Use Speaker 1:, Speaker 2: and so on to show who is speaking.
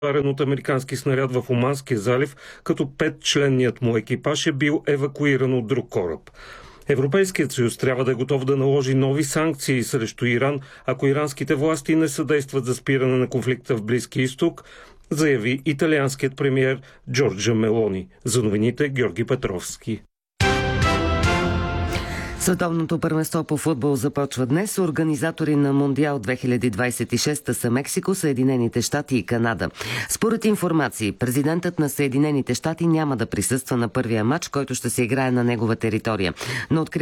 Speaker 1: ударен от американски снаряд в Оманския залив, като 5-членният му екипаж е бил евакуиран от друг кораб. Европейският съюз трябва да е готов да наложи нови санкции срещу Иран, ако иранските власти не съдействат за спиране на конфликта в Близкия изток, заяви италианският премиер Джорджа Мелони. За новините Георги Петровски.
Speaker 2: Световното първенство по футбол започва днес. Организатори на Мондиал 2026 са Мексико, Съединените щати и Канада. Според информации, президентът на Съединените щати няма да присъства на първия матч, който ще се играе на негова територия. Но